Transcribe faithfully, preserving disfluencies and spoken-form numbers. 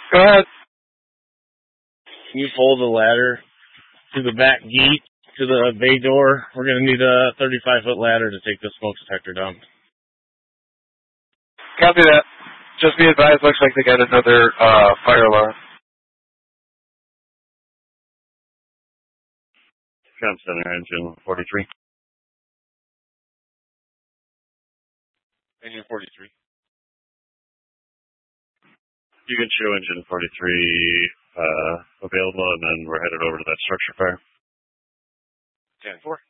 Go ahead. Can you pull the ladder to the back gate, to the bay door? We're going to need a thirty-five foot ladder to take the smoke detector down. Copy that. Just be advised, looks like they got another uh, fire alarm. Com Center, engine forty-three. Engine forty-three. You can show engine forty-three uh, available, and then we're headed over to that structure fire. ten four.